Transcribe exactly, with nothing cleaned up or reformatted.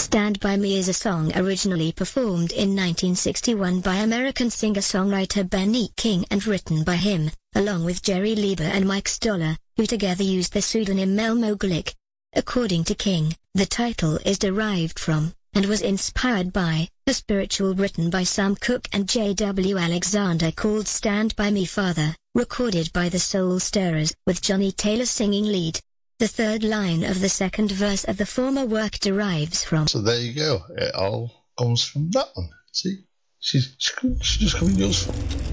Stand By Me is a song originally performed in nineteen sixty-one by American singer-songwriter Benny King and written by him, along with Jerry Leiber and Mike Stoller, who together used the pseudonym Elmo Glick. According to King, the title is derived from, and was inspired by, a spiritual written by Sam Cooke and J W Alexander called Stand By Me Father, recorded by the Soul Stirrers, with Johnny Taylor singing lead. The third line of the second verse of the former work derives from. So there you go. It all comes from that one. See? She's, she's just coming useful.